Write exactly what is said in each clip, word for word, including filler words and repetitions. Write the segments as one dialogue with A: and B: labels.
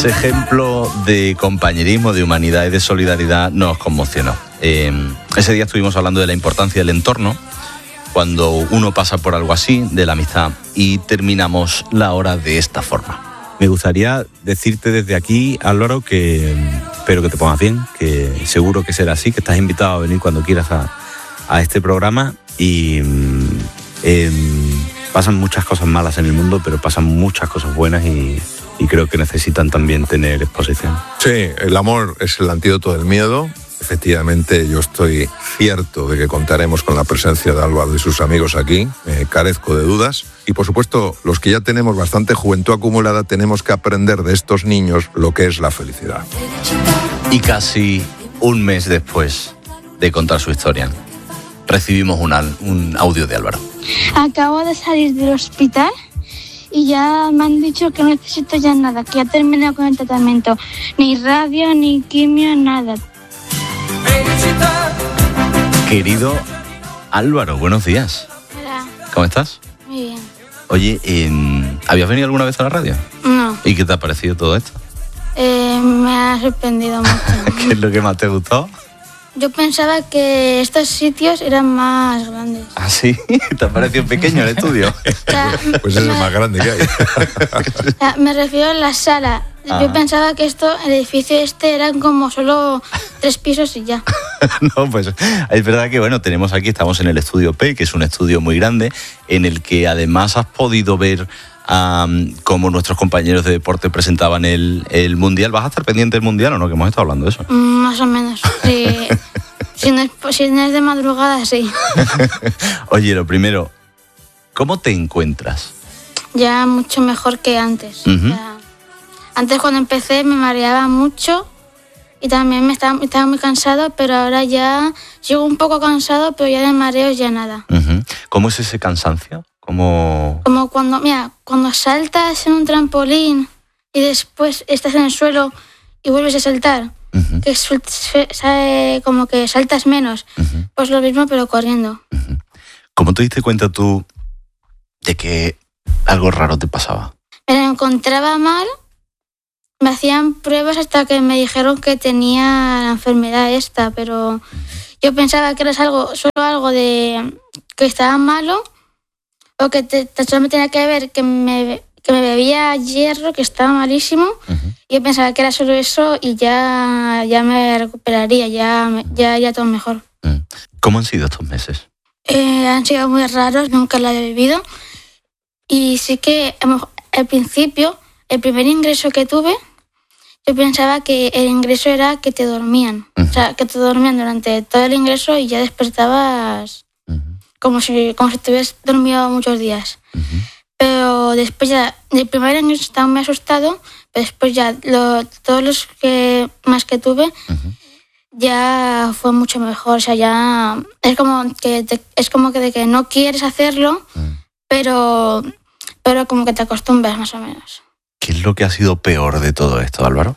A: Ese ejemplo de compañerismo, de humanidad y de solidaridad nos conmocionó. Eh, ese día estuvimos hablando de la importancia del entorno, cuando uno pasa por algo así, de la amistad, y terminamos la hora de esta forma.
B: Me gustaría decirte desde aquí, Álvaro, que espero que te pongas bien, que seguro que será así, que estás invitado a venir cuando quieras a, a este programa y eh, pasan muchas cosas malas en el mundo, pero pasan muchas cosas buenas y, y creo que necesitan también tener exposición.
C: Sí, el amor es el antídoto del miedo. Efectivamente, yo estoy cierto de que contaremos con la presencia de Álvaro y sus amigos aquí, eh, carezco de dudas. Y por supuesto, los que ya tenemos bastante juventud acumulada, tenemos que aprender de estos niños lo que es la felicidad.
A: Y casi un mes después de contar su historia, recibimos un, un audio de Álvaro.
D: Acabo de salir del hospital y ya me han dicho que no necesito ya nada, que ya he terminado con el tratamiento. Ni radio, ni quimio, nada.
A: Querido Álvaro, buenos días.
D: Hola.
A: ¿Cómo estás?
D: Muy bien.
A: Oye, eh, ¿habías venido alguna vez a la radio?
D: No.
A: ¿Y qué te ha parecido todo esto?
D: Eh, me ha sorprendido mucho.
A: ¿Qué es lo que más te gustó?
D: Yo pensaba que estos sitios eran más grandes.
A: ¿Ah, sí? ¿Te ha parecido pequeño el estudio?
D: O sea,
C: Pues es el
D: me,
C: más grande que hay.
D: o sea, me refiero a la sala.
A: Ah.
D: Yo pensaba que esto, el edificio este eran como solo tres pisos y ya.
A: No, pues es verdad que, bueno, tenemos aquí, estamos en el Estudio P, que es un estudio muy grande, en el que además has podido ver um, cómo nuestros compañeros de deporte presentaban el, el Mundial. ¿Vas a estar pendiente del Mundial o no? Que hemos estado hablando de eso.
D: Mm, más o menos. Sí. si, no es, si no es de madrugada, sí.
A: Oye, lo primero, ¿cómo te encuentras?
D: Ya mucho mejor que antes.
A: Uh-huh.
D: O sea, antes cuando empecé me mareaba mucho y también me estaba, estaba muy cansado, pero ahora ya sigo un poco cansado, pero ya de mareos ya nada.
A: Uh-huh. ¿Cómo es ese cansancio? ¿Cómo...
D: Como cuando, mira, cuando saltas en un trampolín y después estás en el suelo y vuelves a saltar, uh-huh. que suel, sabe, como que saltas menos, uh-huh. pues lo mismo pero corriendo.
A: Uh-huh. ¿Cómo te diste cuenta tú de que algo raro te pasaba?
D: Me lo encontraba mal. Me hacían pruebas hasta que me dijeron que tenía la enfermedad esta, pero yo pensaba que era algo, solo algo de que estaba malo o que te, solo me tenía que ver que me, que me bebía hierro, que estaba malísimo. Uh-huh. Y yo pensaba que era solo eso y ya, ya me recuperaría, ya, ya, ya todo mejor.
A: ¿Cómo han sido estos meses?
D: Eh, han sido muy raros, nunca la he vivido. Y sí que al principio, el primer ingreso que tuve, yo pensaba que el ingreso era que te dormían. Uh-huh. O sea, que te dormían durante todo el ingreso y ya despertabas uh-huh. como si como si estuvieras dormido muchos días. Uh-huh. Pero después ya, del primer ingreso estaba muy asustado, pero después ya lo, todos los que más que tuve, uh-huh. ya fue mucho mejor. O sea, ya es como que, te, es como que, de que no quieres hacerlo, uh-huh. pero, pero como que te acostumbras más o menos.
A: ¿Qué es lo que ha sido peor de todo esto, Álvaro?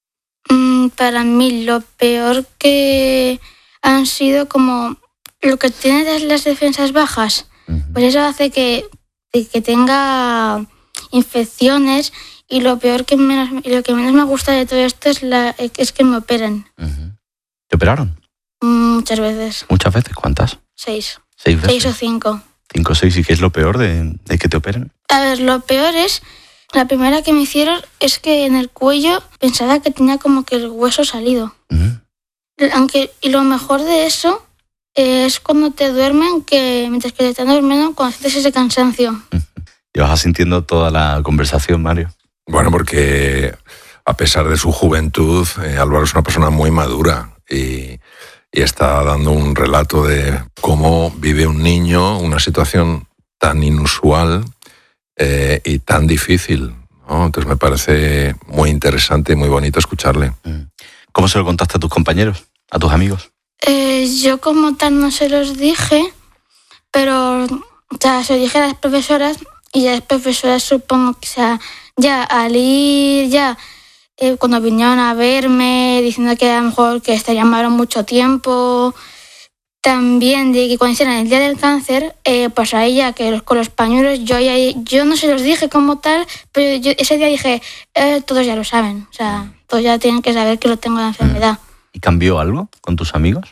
D: Mm, para mí lo peor que han sido como lo que tiene las defensas bajas. Uh-huh. Pues eso hace que, que tenga infecciones y lo peor que menos, lo que menos me gusta de todo esto es, la, es que me operen.
A: Uh-huh. ¿Te operaron?
D: Muchas veces.
A: ¿Muchas veces? ¿Cuántas?
D: Seis.
A: ¿Seis veces?
D: Seis o cinco.
A: ¿Cinco o seis? ¿Y qué es lo peor de, de que te operen?
D: A ver, lo peor es... La primera que me hicieron es que en el cuello pensaba que tenía como que el hueso salido. Uh-huh. Aunque, y lo mejor de eso es cuando te duermen, que mientras que te están durmiendo, cuando sientes ese cansancio.
A: Uh-huh. Y vas sintiendo toda la conversación, Mario.
C: Bueno, porque a pesar de su juventud, eh, Álvaro es una persona muy madura y, y está dando un relato de cómo vive un niño una situación tan inusual Eh, y tan difícil, ¿no? Entonces me parece muy interesante y muy bonito escucharle.
A: ¿Cómo se lo contaste a tus compañeros, a tus amigos?
D: Eh, yo como tal no se los dije, pero o sea, se lo dije a las profesoras y ya las profesoras supongo que o sea, ya al ir ya eh, cuando vinieron a verme diciendo que a lo mejor que estarían malo mucho tiempo, también de que cuando hicieron el Día del Cáncer, eh, pues a ella, que los, con los pañuelos, yo ya, yo no se los dije como tal, pero yo ese día dije, eh, todos ya lo saben, o sea, todos ya tienen que saber que lo tengo la enfermedad.
A: ¿Y cambió algo con tus amigos?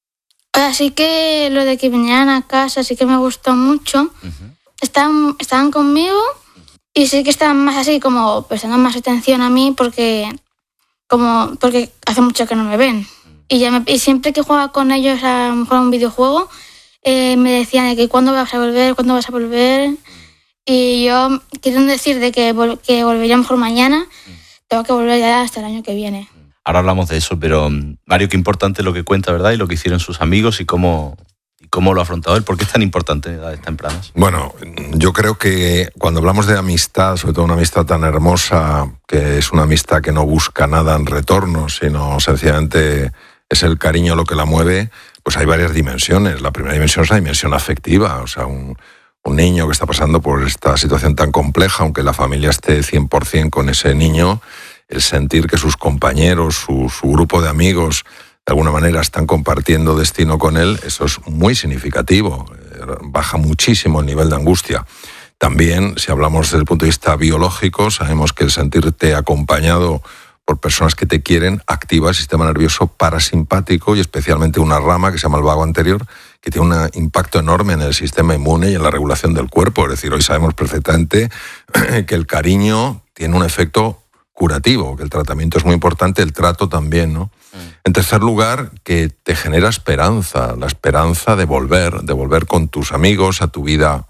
D: Así que lo de que vinieran a casa sí que me gustó mucho. Uh-huh. Estaban, estaban conmigo y sí que estaban más así como prestando más atención a mí porque, como, porque hace mucho que no me ven. Y, ya me, y siempre que jugaba con ellos a lo mejor a un videojuego, eh, me decían de que cuándo vas a volver, cuándo vas a volver. Y yo, queriendo decir de que, vol- que volvería mejor mañana, tengo que volver ya hasta el año que viene.
A: Ahora hablamos de eso, pero Mario, qué importante lo que cuenta, ¿verdad? Y lo que hicieron sus amigos y cómo, y cómo lo ha afrontado él. ¿Por qué es tan importante en edades tempranas?
C: Bueno, yo creo que cuando hablamos de amistad, sobre todo una amistad tan hermosa, que es una amistad que no busca nada en retorno, sino sencillamente es el cariño lo que la mueve, pues hay varias dimensiones. La primera dimensión es la dimensión afectiva, o sea, un, un niño que está pasando por esta situación tan compleja, aunque la familia esté cien por ciento con ese niño, el sentir que sus compañeros, su, su grupo de amigos, de alguna manera están compartiendo destino con él, eso es muy significativo, baja muchísimo el nivel de angustia. También, si hablamos desde el punto de vista biológico, sabemos que el sentirte acompañado por personas que te quieren activa el sistema nervioso parasimpático y especialmente una rama que se llama el vago anterior, que tiene un impacto enorme en el sistema inmune y en la regulación del cuerpo. Es decir, hoy sabemos perfectamente que el cariño tiene un efecto curativo, que el tratamiento es muy importante, el trato también, ¿no? Mm. En tercer lugar, que te genera esperanza, la esperanza de volver, de volver con tus amigos a tu vida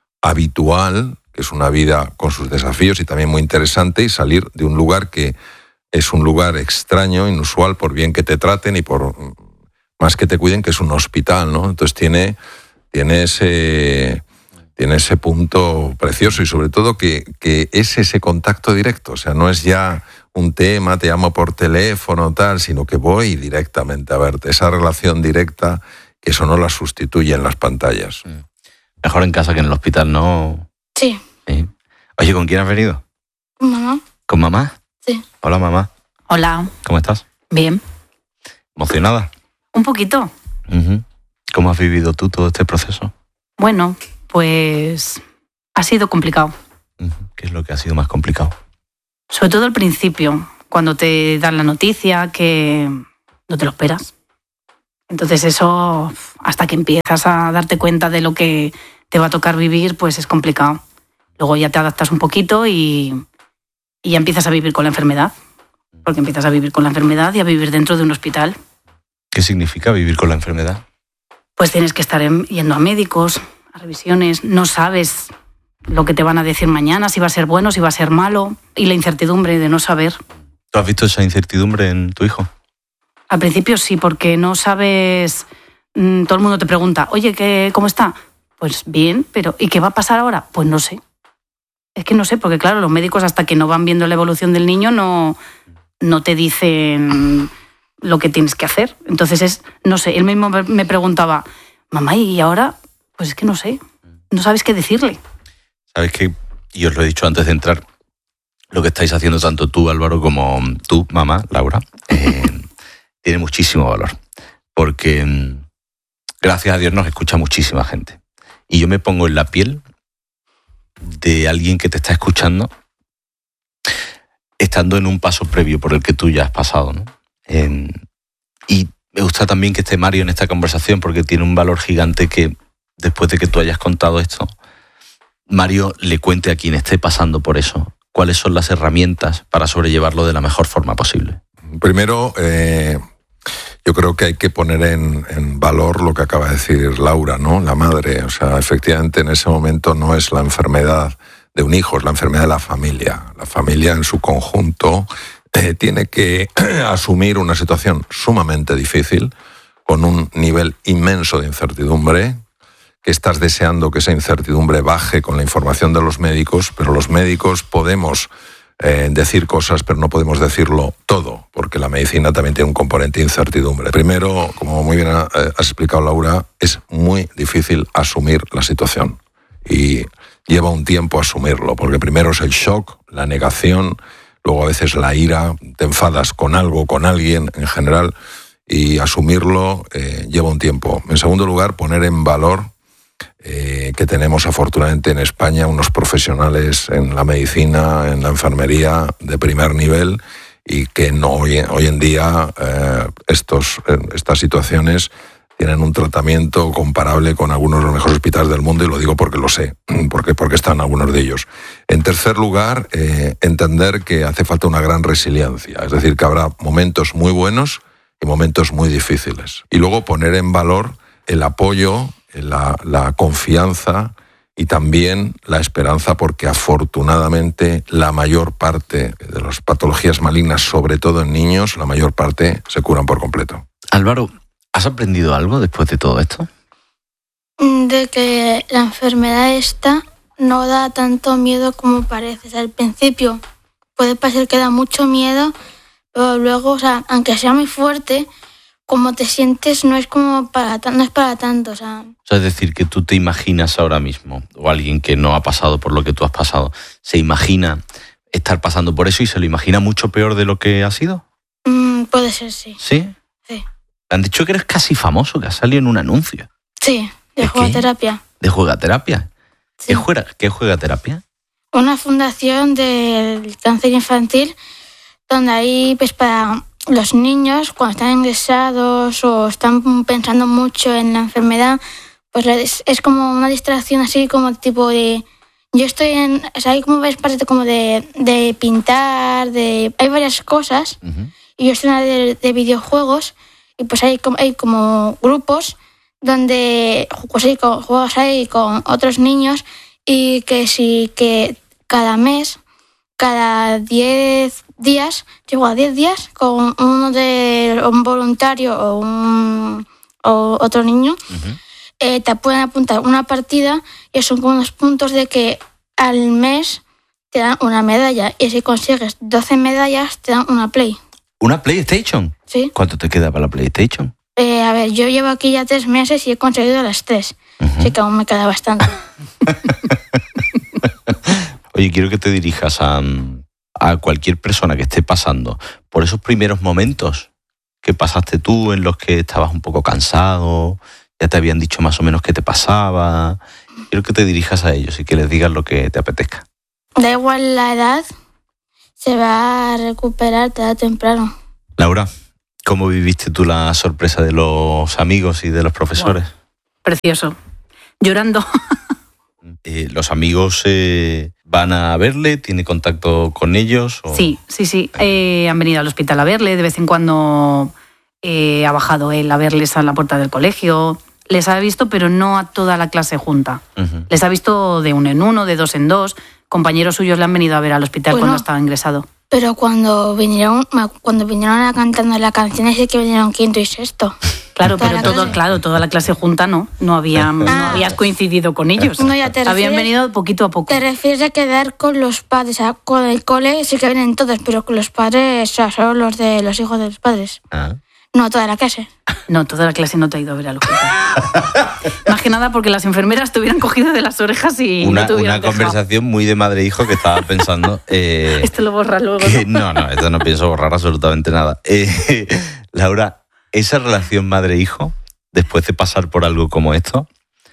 C: habitual, que es una vida con sus desafíos y también muy interesante, y salir de un lugar que es un lugar extraño, inusual, por bien que te traten y por más que te cuiden, que es un hospital, ¿no? Entonces tiene, tiene ese... tiene ese punto precioso y sobre todo que, que es ese contacto directo, o sea, no es ya un tema, te llamo por teléfono, tal, sino que voy directamente a verte, esa relación directa, que eso no la sustituye en las pantallas.
A: Mejor en casa que en el hospital, ¿no?
D: Sí.
A: Sí. Oye, ¿con quién has venido?
D: ¿Con mamá?
A: ¿Con mamá?
D: Sí.
A: Hola, mamá.
E: Hola.
A: ¿Cómo estás?
E: Bien.
A: ¿Emocionada?
E: Un poquito.
A: Uh-huh. ¿Cómo has vivido tú todo este proceso?
E: Bueno, pues ha sido complicado.
A: ¿Qué es lo que ha sido más complicado?
E: Sobre todo al principio, cuando te dan la noticia que no te lo esperas. Entonces eso, hasta que empiezas a darte cuenta de lo que te va a tocar vivir, pues es complicado. Luego ya te adaptas un poquito y, y ya empiezas a vivir con la enfermedad. Porque empiezas a vivir con la enfermedad y a vivir dentro de un hospital.
A: ¿Qué significa vivir con la enfermedad?
E: Pues tienes que estar en, yendo a médicos, a revisiones, no sabes lo que te van a decir mañana, si va a ser bueno, si va a ser malo, y la incertidumbre de no saber.
A: ¿Tú has visto esa incertidumbre en tu hijo?
E: Al principio sí, porque no sabes, mmm, todo el mundo te pregunta, oye, ¿qué, ¿cómo está? Pues bien, pero ¿y qué va a pasar ahora? Pues no sé. Es que no sé, porque claro, los médicos hasta que no van viendo la evolución del niño no, no te dicen lo que tienes que hacer. Entonces es, no sé, él mismo me preguntaba, mamá, ¿y ahora? Pues es que no sé, no sabes qué decirle.
A: Sabes que, y os lo he dicho antes de entrar, lo que estáis haciendo tanto tú, Álvaro, como tú, mamá, Laura, eh, tiene muchísimo valor. Porque gracias a Dios nos escucha muchísima gente. Y yo me pongo en la piel de alguien que te está escuchando estando en un paso previo por el que tú ya has pasado, ¿no? Eh, y me gusta también que esté Mario en esta conversación porque tiene un valor gigante que después de que tú hayas contado esto, Mario le cuente a quien esté pasando por eso cuáles son las herramientas para sobrellevarlo de la mejor forma posible.
C: Primero, eh, yo creo que hay que poner en, en valor lo que acaba de decir Laura, ¿no? La madre, o sea, efectivamente en ese momento no es la enfermedad de un hijo, es la enfermedad de la familia. La familia en su conjunto eh, tiene que asumir una situación sumamente difícil, con un nivel inmenso de incertidumbre, que estás deseando que esa incertidumbre baje con la información de los médicos, pero los médicos podemos eh, decir cosas, pero no podemos decirlo todo, porque la medicina también tiene un componente de incertidumbre. Primero, como muy bien ha, eh, has explicado, Laura, es muy difícil asumir la situación y lleva un tiempo asumirlo, porque primero es el shock, la negación, luego a veces la ira, te enfadas con algo, con alguien en general, y asumirlo eh, lleva un tiempo. En segundo lugar, poner en valor eh, que tenemos afortunadamente en España unos profesionales en la medicina, en la enfermería de primer nivel, y que no, hoy, hoy en día eh, estos, estas situaciones tienen un tratamiento comparable con algunos de los mejores hospitales del mundo, y lo digo porque lo sé, porque, porque están algunos de ellos. En tercer lugar, eh, entender que hace falta una gran resiliencia, es decir, que habrá momentos muy buenos y momentos muy difíciles. Y luego poner en valor el apoyo, la, la confianza y también la esperanza, porque afortunadamente la mayor parte de las patologías malignas, sobre todo en niños, la mayor parte se curan por completo.
A: Álvaro, ¿has aprendido algo después de todo esto?
D: De que la enfermedad esta no da tanto miedo como parece. O sea, al principio puede parecer que da mucho miedo, pero luego, o sea, aunque sea muy fuerte, como te sientes no es como para no es para tanto, o sea.
A: O sea, es decir, que tú te imaginas ahora mismo, o alguien que no ha pasado por lo que tú has pasado, se imagina estar pasando por eso y se lo imagina mucho peor de lo que ha sido.
D: Mm, puede ser, sí.
A: ¿Sí?
D: Sí.
A: Me han dicho que eres casi famoso, que has salido en un anuncio.
D: Sí, de
A: ¿De
D: juegaterapia.
A: ¿De juegaterapia?
D: Sí.
A: ¿Qué juega, qué juegaterapia?
D: Una fundación del cáncer infantil, donde ahí, pues, para los niños, cuando están ingresados o están pensando mucho en la enfermedad, pues es, es como una distracción así como tipo de... Yo estoy en... O sea, hay como ves parte como de, de pintar, de... Hay varias cosas, uh-huh. Y yo estoy en la de, de videojuegos, y pues hay como, hay como grupos donde pues hay con, juegas ahí con otros niños, y que sí que cada mes, cada diez días, llego a diez días con uno de un voluntario o, un, o otro niño, uh-huh. eh, te pueden apuntar una partida y son como unos puntos de que al mes te dan una medalla, y si consigues doce medallas te dan una Play.
A: ¿Una PlayStation?
D: Sí.
A: ¿Cuánto te queda para la PlayStation?
D: Eh, a ver, yo llevo aquí ya tres meses y he conseguido las tres, uh-huh. Así que aún me queda bastante.
A: Oye, quiero que te dirijas a... a cualquier persona que esté pasando por esos primeros momentos que pasaste tú, en los que estabas un poco cansado, ya te habían dicho más o menos qué te pasaba. Quiero que te dirijas a ellos y que les digas lo que te apetezca.
D: Da igual la edad, se va a recuperar tarde o temprano.
A: Laura, ¿cómo viviste tú la sorpresa de los amigos y de los profesores?
E: Wow. Precioso. Llorando.
A: Eh, ¿Los amigos eh, van a verle? ¿Tiene contacto con ellos? ¿O?
E: Sí, sí, sí. Eh, han venido al hospital a verle. De vez en cuando eh, ha bajado él a verles a la puerta del colegio. Les ha visto, pero no a toda la clase junta. Uh-huh. Les ha visto de uno en uno, de dos en dos. Compañeros suyos le han venido a ver al hospital bueno, cuando estaba ingresado.
D: Pero cuando vinieron, cuando vinieron a cantando la canción, es que vinieron quinto y sexto.
E: Claro, pero todo, claro, toda la clase junta no, no, había, ah, no habías coincidido con ellos.
D: No, ya te refieres,
E: habían venido poquito a poco.
D: Te refieres a quedar con los padres, o sea, con el cole sí que vienen todos, pero con los padres, o sea, solo los de los hijos de los padres. Ah. No, toda la clase.
E: No, toda la clase no te ha ido a ver al hospital. Más que nada porque las enfermeras te hubieran cogido de las orejas y
A: una,
E: no te hubieran
A: Una dejado. Conversación muy de madre-hijo que estaba pensando... Eh,
E: esto lo borras luego,
A: que, ¿no? No, no, esto no pienso borrar absolutamente nada. Eh, Laura, esa relación madre-hijo, después de pasar por algo como esto,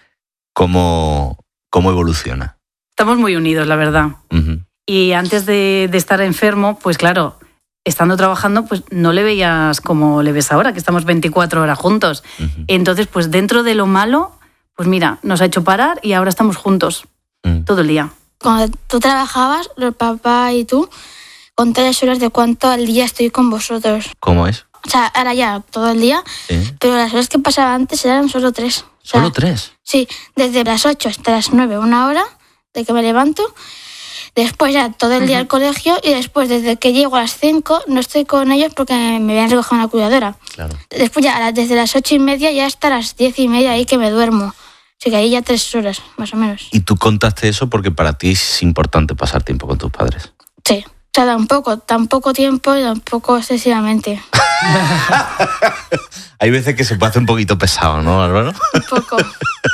A: ¿cómo, cómo evoluciona?
E: Estamos muy unidos, la verdad. Uh-huh. Y antes de, de estar enfermo, pues claro... Estando trabajando, pues no le veías como le ves ahora, que estamos veinticuatro horas juntos. Uh-huh. Entonces, pues dentro de lo malo, pues mira, nos ha hecho parar y ahora estamos juntos uh-huh. todo el día.
D: Cuando tú trabajabas, el papá y tú, contáis horas de cuánto al día estoy con vosotros.
A: ¿Cómo es?
D: O sea, ahora ya todo el día, ¿sí? Pero las horas que pasaba antes eran solo tres.
A: ¿Solo
D: o sea,
A: tres?
D: Sí, desde las ocho hasta las nueve, una hora de que me levanto. Después ya todo el día uh-huh. al colegio, y después desde que llego a las cinco no estoy con ellos porque me habían recogido una cuidadora.
A: Claro.
D: Después ya desde las ocho y media ya hasta las diez y media ahí que me duermo. Así que ahí ya tres horas, más o menos.
A: ¿Y tú contaste eso porque para ti es importante pasar tiempo con tus padres?
D: Sí. O sea, tampoco, tan poco tiempo y tampoco excesivamente.
A: Hay veces que se puede hacer un poquito pesado, ¿no, Álvaro?
D: Un poco.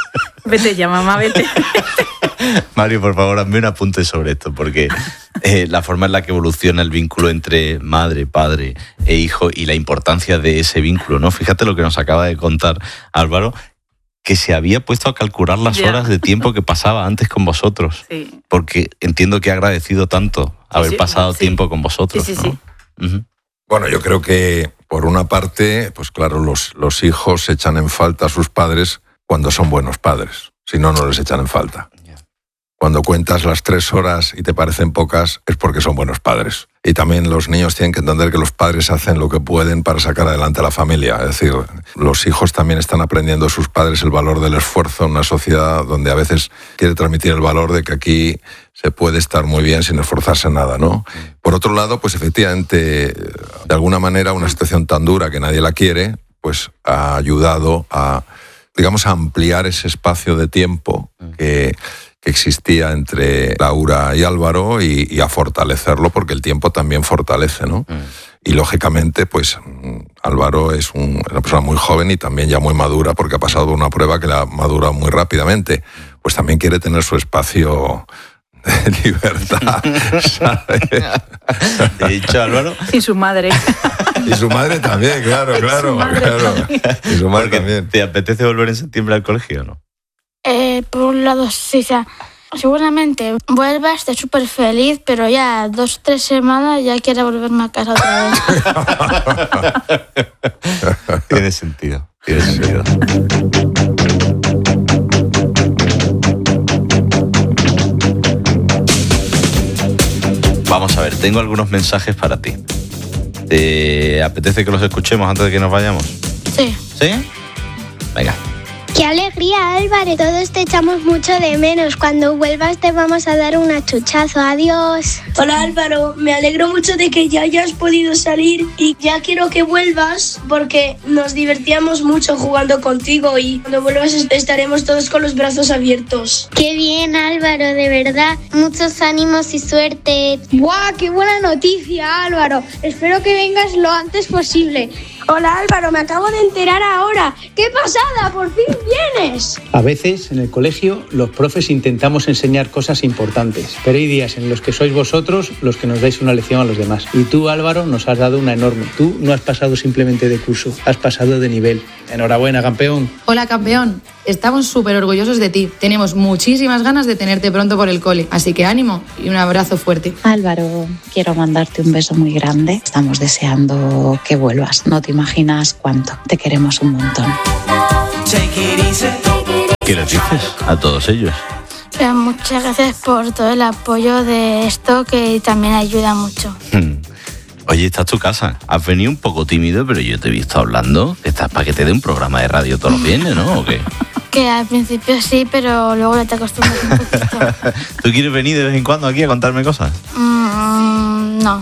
E: Vete ya, mamá, vete.
A: Mario, por favor, hazme un apunte sobre esto, porque eh, la forma en la que evoluciona el vínculo entre madre, padre e hijo y la importancia de ese vínculo, ¿no? Fíjate lo que nos acaba de contar Álvaro, que se había puesto a calcular las
E: Ya.
A: horas de tiempo que pasaba antes con vosotros.
E: Sí.
A: Porque entiendo que ha agradecido tanto haber
E: sí,
A: pasado
E: sí.
A: tiempo con vosotros,
E: Sí, sí,
A: ¿no?
E: sí.
A: Ujú.
C: Bueno, yo creo que por una parte, pues claro, los, los hijos echan en falta a sus padres cuando son buenos padres. Si no, no les echan en falta. Cuando cuentas las tres horas y te parecen pocas, es porque son buenos padres. Y también los niños tienen que entender que los padres hacen lo que pueden para sacar adelante a la familia. Es decir, los hijos también están aprendiendo de sus padres el valor del esfuerzo en una sociedad donde a veces quiere transmitir el valor de que aquí se puede estar muy bien sin esforzarse en nada, ¿no? Por otro lado, pues efectivamente, de alguna manera, una situación tan dura que nadie la quiere, pues ha ayudado a, digamos, a ampliar ese espacio de tiempo que... que existía entre Laura y Álvaro y, y a fortalecerlo porque el tiempo también fortalece, ¿no? Mm. Y lógicamente, pues Álvaro es un, una persona muy joven y también ya muy madura porque ha pasado una prueba que la madura muy rápidamente. Pues también quiere tener su espacio de libertad, ¿sabes?
A: ¿Te he dicho, Álvaro?
E: Y su madre.
C: Y su madre también, claro, claro,
E: Su madre
C: claro.
E: también.
C: Y su madre
A: Porque
C: también.
A: ¿te apetece volver en septiembre al colegio o no?
D: Eh, por un lado, sí, o sea, seguramente vuelva, esté súper feliz, pero ya dos o tres semanas ya quiere volverme a casa otra vez.
A: Tiene sentido, tiene sentido. Vamos a ver, tengo algunos mensajes para ti. ¿Te apetece que los escuchemos antes de que nos vayamos?
D: Sí.
A: ¿Sí? Venga.
F: ¡Qué alegría, Álvaro! Todos te echamos mucho de menos. Cuando vuelvas te vamos a dar un achuchazo. Adiós.
G: Hola Álvaro, me alegro mucho de que ya hayas podido salir y ya quiero que vuelvas porque nos divertíamos mucho jugando contigo y cuando vuelvas estaremos todos con los brazos abiertos.
F: ¡Qué bien, Álvaro! De verdad. Muchos ánimos y suerte.
H: ¡Guau! ¡Qué buena noticia, Álvaro! Espero que vengas lo antes posible.
G: Hola Álvaro, me acabo de enterar ahora. ¡Qué pasada! ¡Por fin vienes!
I: A veces en el colegio los profes intentamos enseñar cosas importantes, pero hay días en los que sois vosotros los que nos dais una lección a los demás. Y tú, Álvaro, nos has dado una enorme. Tú no has pasado simplemente de curso, has pasado de nivel. Enhorabuena, campeón.
J: Hola, campeón. Estamos súper orgullosos de ti. Tenemos muchísimas ganas de tenerte pronto por el cole. Así que ánimo y un abrazo fuerte.
K: Álvaro, quiero mandarte un beso muy grande. Estamos deseando que vuelvas. No te imaginas cuánto. Te queremos un montón.
A: ¿Qué les dices a todos ellos?
D: Pero muchas gracias por todo el apoyo de esto que también ayuda mucho.
A: Oye, esta es tu casa. Has venido un poco tímido, pero yo te he visto hablando. Estás para que te dé un programa de radio todos los viernes, ¿no? ¿O qué?
D: Que al principio sí, pero luego ya te acostumbras un poquito.
A: ¿Tú quieres venir de vez en cuando aquí a contarme cosas?
D: Mm, no.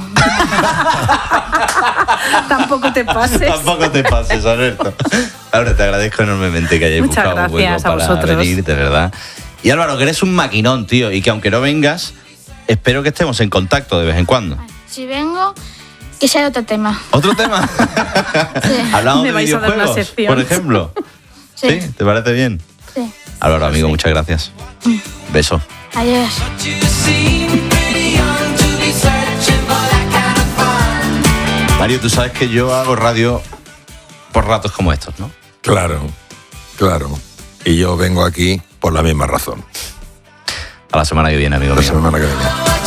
E: Tampoco te pases.
A: Tampoco te pases, Alberto. Ahora te agradezco enormemente que hayáis
E: Muchas
A: buscado un hueco
E: gracias a
A: para
E: vosotros.
A: venir, de verdad. Y Álvaro, que eres un maquinón, tío, y que aunque no vengas, espero que estemos en contacto de vez en cuando.
D: Si vengo, que sea otro tema.
A: ¿Otro tema?
D: Sí.
A: Hablamos
E: Me
A: de
E: vais a dar una
A: videojuegos,
E: sección.
A: por ejemplo.
D: Sí.
A: ¿Sí? ¿Te parece bien?
D: Sí.
A: Álvaro, amigo, muchas gracias. Beso.
D: Adiós.
A: Mario, tú sabes que yo hago radio por ratos como estos, ¿no?
C: Claro, claro. Y yo vengo aquí por la misma razón.
A: A la semana que viene, amigo
C: La
A: mío.
C: semana que viene.